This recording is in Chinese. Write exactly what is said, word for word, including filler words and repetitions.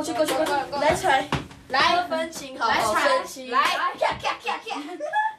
去过去过去，来踩， 来分情好来踩好珍惜。 来，咔咔咔咔。